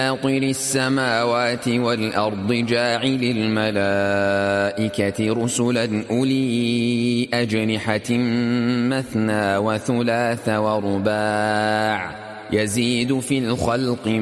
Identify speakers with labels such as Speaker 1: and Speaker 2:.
Speaker 1: فاطر السماوات والأرض جاعل الملائكة رسلا أولي أجنحة مثنى وثلاث ورباع يزيد في الخلق